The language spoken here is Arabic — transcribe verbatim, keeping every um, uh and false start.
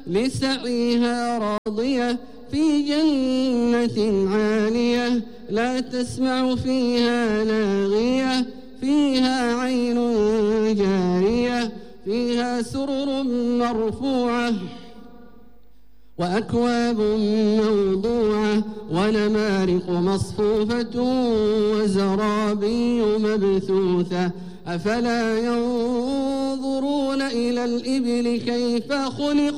لسعيها راضية في جنة عالية لا تسمع فيها لاغية فيها عين جارية فيها سرر مرفوعة وأكواب موضوعة ونمارق مصفوفة وزرابي مبثوثة أفلا ينظرون إلى الإبل كيف خلقت